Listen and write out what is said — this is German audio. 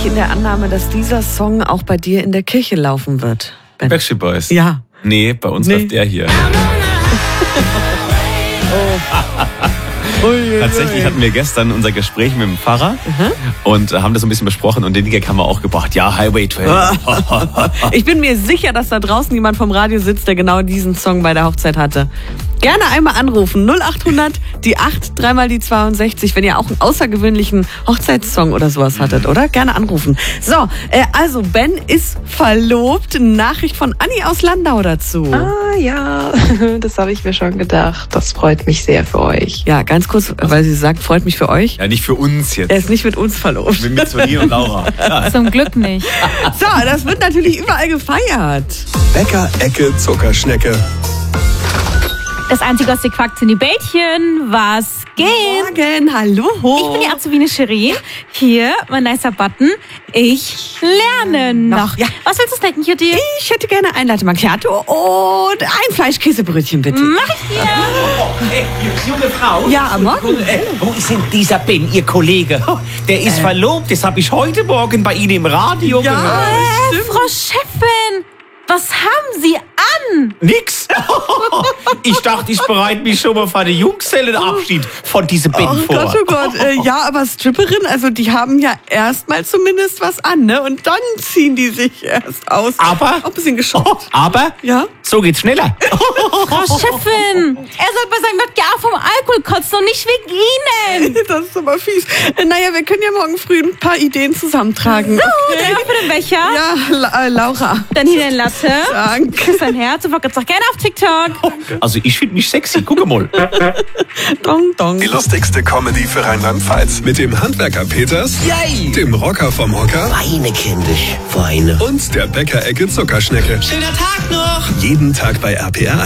in der Annahme, dass dieser Song auch bei dir in der Kirche laufen wird. Ben. Backstreet Boys? Ja. Nee, bei uns läuft der hier. Tatsächlich hatten wir gestern unser Gespräch mit dem Pfarrer und haben das so ein bisschen besprochen und den Gag haben wir auch gebracht. Ja, Highway 12. Ich bin mir sicher, dass da draußen jemand vom Radio sitzt, der genau diesen Song bei der Hochzeit hatte. Gerne einmal anrufen. 0800 die 8, 3 mal die 62, wenn ihr auch einen außergewöhnlichen Hochzeitssong oder sowas hattet, oder? Gerne anrufen. So, also Ben ist verlobt. Nachricht von Anni aus Landau dazu. Ah ja, das habe ich mir schon gedacht. Das freut mich sehr für euch. Ja, ganz kurz, weil sie sagt, freut mich für euch. Ja, nicht für uns jetzt. Er ist nicht mit uns verlobt. Mit Sonie und Laura. Ja. Zum Glück nicht. So, das wird natürlich überall gefeiert. Bäcker, Ecke, Zuckerschnecke. Das Einzige, was dir quackt, sind die Bällchen. Was geht? Morgen, hallo. Ich bin die Azubine Shirin. Hier, mein nicer Button. Ich lerne noch. Ja. Was willst du snacken, Cutie? Ich hätte gerne ein Latte Macchiato und ein Fleischkäsebrötchen, bitte. Mach ich dir. Hey, junge Frau. Ja, morgen. Wo ist denn dieser Ben, Ihr Kollege? Der ist verlobt, das habe ich heute Morgen bei Ihnen im Radio gehört. Frau Chefin, was haben Sie an? Nix. Ich dachte, ich bereite mich schon mal für den Junggesellenabschied von diesem Ben vor. Oh Gott. Ja, aber Stripperin, also die haben ja erstmal zumindest was an, ne? Und dann ziehen die sich erst aus. Aber? Auch ein bisschen geschockt. Aber? Ja? So geht's schneller. Frau Chefin, er soll bei seinem JGA vom Alkohol kotzen und nicht wegen Ihnen. Das ist aber fies. Naja, wir können ja morgen früh ein paar Ideen zusammentragen. So, dann für den Becher. Ja, Laura. Dann hier den Latte. Danke. Küss dein Herz und folgt uns auch gerne auf TikTok. Also ich finde mich sexy, guck mal. Dong, dong. Die lustigste Comedy für Rheinland-Pfalz. Mit dem Handwerker Peters, Yay! dem Rocker vom Hocker Weine, kindisch, Weine. und der Bäcker-Ecke Zuckerschnecke. Schöner Tag noch! Jeden Tag bei RPR1.